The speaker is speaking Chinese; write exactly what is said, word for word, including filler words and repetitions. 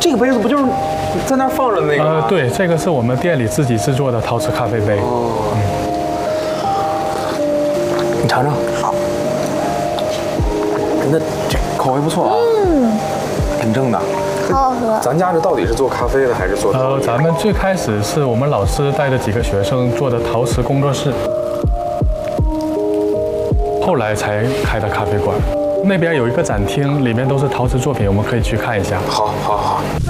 这个杯子不就是在那儿放着那个吗？ 呃，对，这个是我们店里自己制作的陶瓷咖啡杯。 哦，嗯，你尝尝。好。那这口味不错啊。嗯。挺正的。 好好喝。 咱家这到底是做咖啡的还是做？ 呃，咱们最开始是我们老师带着几个学生做的陶瓷工作室，后来才开的咖啡馆。那边有一个展厅，里面都是陶瓷作品，我们可以去看一下。 好，好，好。